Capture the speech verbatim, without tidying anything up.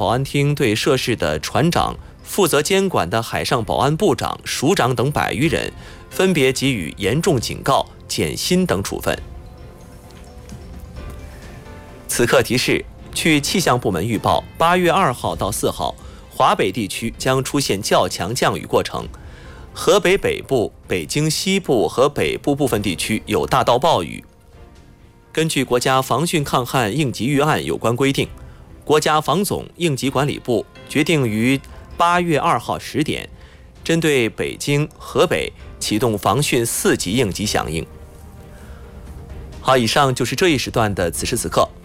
保安厅对涉事的船长、负责监管的海上保安部长、署长等百余人，分别给予严重警告、减薪等处分。此刻提示：据气象部门预报，八月二号到四号，华北地区将出现较强降雨过程，河北北部、北京西部和北部部分地区有大到暴雨。根据国家防汛抗旱应急预案有关规定，国家防总应急管理部决定于八月二号十点，针对北京、河北启动防汛四级应急响应。好，以上就是这一时段的此时此刻。